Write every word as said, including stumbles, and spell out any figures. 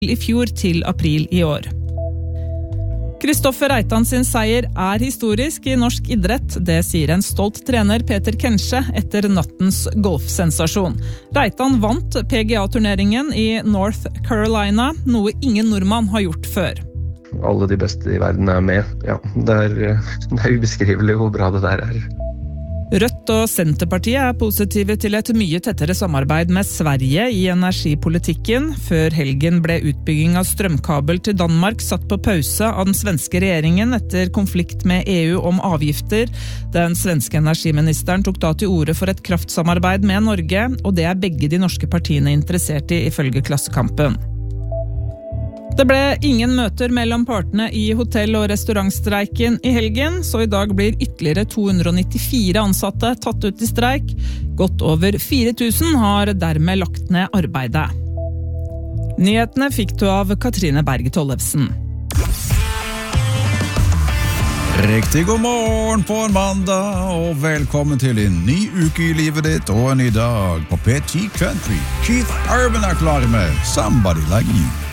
i fjor til april i år. Kristoffer Reitan sin seier er historisk i norsk idrett, det sier en stolt trener Peter Kensche etter nattens golfsensasjon. Reitan vant P G A-turneringen i North Carolina, noe ingen nordmann har gjort før. Alle de beste i verden er med. Ja, det er, det er ubeskrivelig hvor bra det der er. Rødt og Senterpartiet er positive til et mye tettere samarbeid med Sverige i energipolitikken. Før helgen ble utbygging av strømkabel til Danmark satt på pause av den svenske regjeringen etter konflikt med E U om avgifter. Den svenske energiministeren tok da til orde for et kraftsamarbeid med Norge, og det er begge de norske partiene interessert i, ifølge Klassekampen. Det ble ingen møter mellom partene i hotell- og restaurantstreiken i helgen, så i dag blir ytterligere to hundre nittifire ansatte tatt ut i streik. Godt over fire tusen har dermed lagt ned arbeidet. Nyhetene fikk du av Katrine Berg Tollefsen. Riktig god morgen på en mandag, og velkommen til en ny uke i livet ditt og en ny dag på P T Country. Keith Urban er klar med Somebody Like You.